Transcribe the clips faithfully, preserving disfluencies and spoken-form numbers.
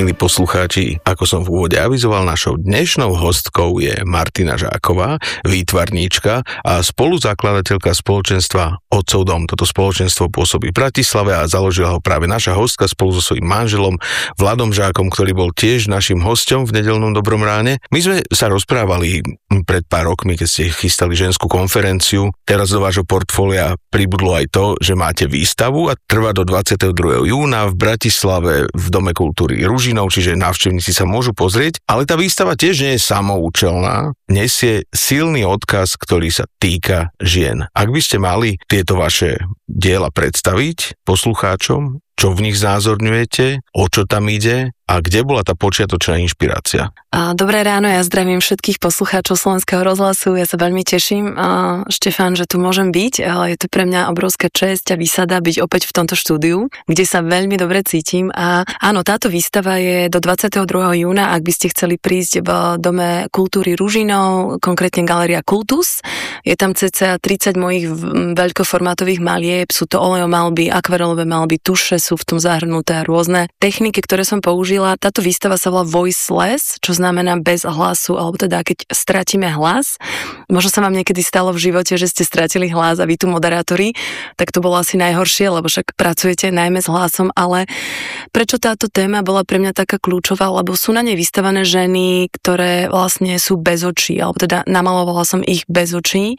milí poslucháči, ako som v úvode avizoval, našou dnešnou hostkou je Martina Žáková, výtvarníčka a spoluzakladateľka spoločenstva Otcov dom. Toto spoločenstvo pôsobí v Bratislave a založila ho práve naša hostka spolu so svojím manželom Vladom Žákom, ktorý bol tiež našim hosťom v nedeľnom Dobrom ráne. My sme sa rozprávali pred pár rokmi, keď ste chystali ženskú konferenciu. Teraz do vášho portfólia pribudlo aj to, že máte výstavu a trvá do dvadsiateho druhého júna v Bratislave v Dome kultúry Ružinov, čiže návštevníci sa môžu pozrieť, ale tá výstava tiež nie je samoučelná, nesie silný odkaz, ktorý sa týka žien. Ak by ste mali tieto vaše diela predstaviť poslucháčom, čo v nich znázorňujete, o čo tam ide a kde bola tá počiatočná inšpirácia? A dobré ráno, ja zdravím všetkých poslucháčov Slovenského rozhlasu, ja sa veľmi teším, a Štefán, že tu môžem byť, ale je to pre mňa obrovská česť a výsada byť opäť v tomto štúdiu, kde sa veľmi dobre cítim a áno, táto výstava je do dvadsiateho druhého júna, ak by ste chceli prísť v Dome kultúry Ružinov, konkrétne Galéria Kultus, je tam cca tridsať mojich veľkoformátových malieb, sú to olejomalby, akvarelové malby, tuše, sú v tom zahrnuté rôzne techniky, ktoré som použila. Táto výstava sa volá Voiceless, čo znamená bez hlasu, alebo teda keď stratíme hlas. Možno sa vám niekedy stalo v živote, že ste stratili hlas a vy tu moderátori, tak to bolo asi najhoršie, lebo však pracujete najmä s hlasom, ale prečo táto téma bola pre mňa taká kľúčová, lebo sú na nej vystavané ženy, ktoré vlastne sú bez očí, alebo teda namalovala som ich bez očí.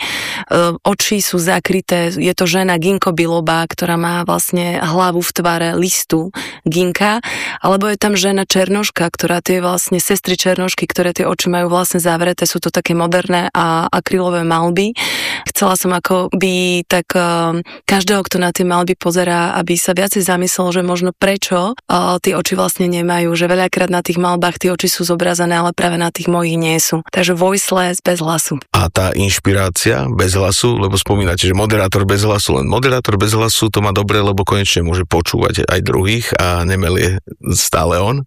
Oči sú zakryté, je to žena Ginko Biloba, ktorá má vlastne hlavu v tvare listu ginka, alebo je tam žena Černoška, ktorá tie vlastne sestry Černošky, ktoré tie oči majú vlastne zavreté, sú to také moderné a akrylové malby. Chcela som ako by tak uh, každého, kto na tie malby pozerá, aby sa viacej zamyslel, že možno prečo uh, tie oči vlastne nemajú, že veľakrát na tých malbách tie oči sú zobrazené, ale práve na tých mojich nie sú. Takže voiceless, bez hlasu. A tá inšpirácia bez hlasu, lebo spomínate, že moderátor bez hlasu, len moderátor bez hlasu to má dobre, lebo konečne môže počúvať aj druhých a nemelie stále on.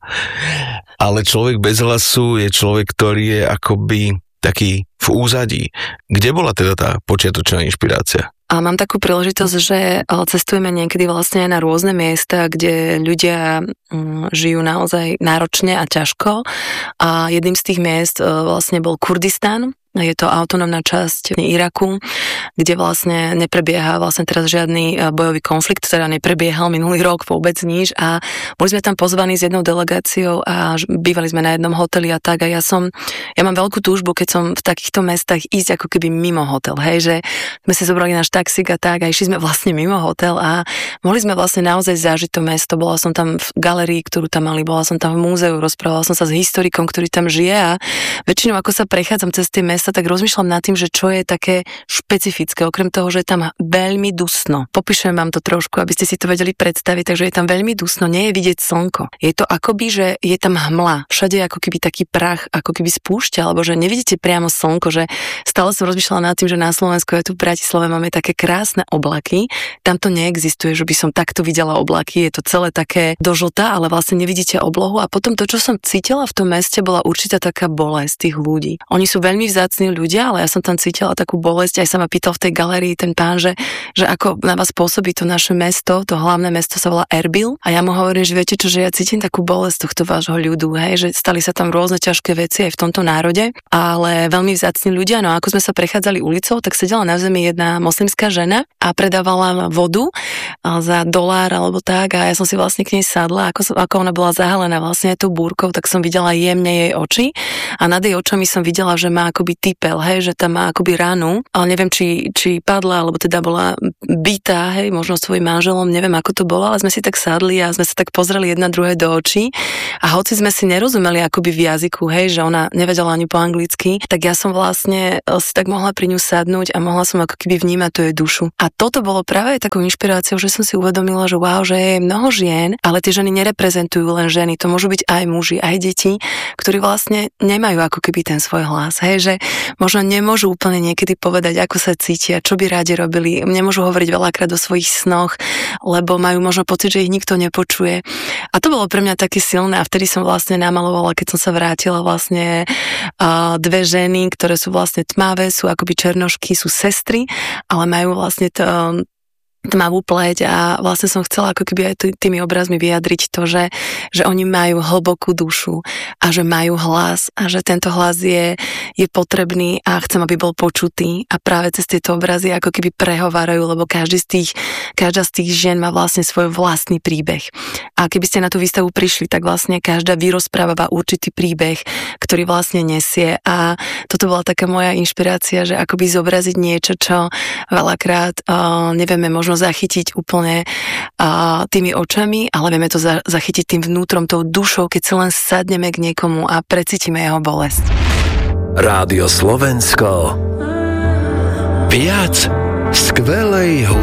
Ale človek bez hlasu je človek, ktorý je akoby taký v úzadí. Kde bola teda tá počiatočná inšpirácia? A mám takú príležitosť, že cestujeme niekedy vlastne na rôzne miesta, kde ľudia žijú naozaj náročne a ťažko. A jedným z tých miest vlastne bol Kurdistan. Je to autonómna časť Iraku, kde vlastne neprebieha vlastne teraz žiadny bojový konflikt, teda neprebiehal minulý rok vôbec nič a boli sme tam pozvaní s jednou delegáciou a bývali sme na jednom hoteli a tak a ja som, ja mám veľkú túžbu, keď som v takýchto mestách ísť ako keby mimo hotel, hej, že sme si zobrali náš taxík a tak a išli sme vlastne mimo hotel a mohli sme vlastne naozaj zažiť to mesto. Bola som tam v galérii, ktorú tam mali, bola som tam v múzeu, rozprávala som sa s historikom, ktorý tam žije a väčšinou ako sa prechádzam cez tie mesta, tak rozmýšľam nad tým, že čo je také špecifické, okrem toho, že je tam veľmi dusno. Popíšem vám to trošku, aby ste si to vedeli predstaviť, takže je tam veľmi dusno, nie je vidieť slnko. Je to akoby, že je tam hmla, všade je ako keby taký prach, ako keby spúšťa, alebo že nevidíte priamo slnko, že stále som rozmýšľala nad tým, že na Slovensku je tu v Bratislave máme také krásne oblaky, tam to neexistuje, že by som takto videla oblaky, je to celé také do žlta, ale vlastne nevidíte oblohu a potom to, čo som cítila v tom meste, bola určitá taká bolesť tých ľudí. Oni sú veľmi vzácni ľudia, ale ja som tam cítila takú bolesť, aj sa ma pýtal v tej galérii ten pán, že, že ako na vás pôsobí to naše mesto, to hlavné mesto sa volá Erbil a ja mu hovorím, že viete čo, že ja cítim takú bolesť tohto vášho ľudu, hej, že stali sa tam rôzne ťažké veci aj v tomto národe, ale veľmi vzácni ľudia, no a ako sme sa prechádzali ulicou, tak sedela na zemi jedna moslimská žena a predávala vodu za dolár alebo tak a ja som si vlastne k nej sadla, ako, ako ona bola zahalená vlastne tou búrkou, tak som videla jemne jej oči a nad jej očami som videla, že má akoby typel, hej, že tam má akoby ranu, ale neviem, či, či padla, alebo teda bola bitá, hej, možno svojím manželom, neviem, ako to bolo, ale sme si tak sadli a sme sa tak pozreli jedna druhé do očí a hoci sme si nerozumeli akoby v jazyku, hej, že ona nevedela ani po anglicky, tak ja som vlastne si tak mohla pri ňu sadnúť a mohla som ako keby vnímať tú jej dušu. A toto bolo práve takou inšpiráciou, že som si uvedomila, že wow, že je mnoho žien, ale tie ženy nereprezentujú len ženy, to môžu byť aj muži, aj deti, ktorí vlastne nemajú ako keby ten svoj hlas, hej, že možno nemôžu úplne niekedy povedať, ako sa cítia, čo by rádi robili, nemôžu hovoriť veľakrát o svojich snoch, lebo majú možno pocit, že ich nikto nepočuje. A to bolo pre mňa také silné a vtedy som vlastne namalovala, keď som sa vrátila vlastne uh, dve ženy, ktoré sú vlastne tmavé, sú akoby černošky, sú sestry, ale majú vlastne to tmavú pleť a vlastne som chcela ako keby aj tými obrazmi vyjadriť to, že, že oni majú hlbokú dušu a že majú hlas a že tento hlas je, je potrebný a chcem, aby bol počutý a práve cez tieto obrazy ako keby prehovárajú, lebo každý z tých, každá z tých žien má vlastne svoj vlastný príbeh. A keby ste na tú výstavu prišli, tak vlastne každá vyrozpráva určitý príbeh, ktorý vlastne nesie a toto bola taká moja inšpirácia, že akoby zobraziť niečo, čo veľakrát uh, nevieme možno zachytiť úplne uh, tými očami, ale vieme to za- zachytiť tým vnútrom, tou dušou, keď sa len sadneme k niekomu a precítime jeho bolesť. Rádio Slovensko. Viac skvelej hudby.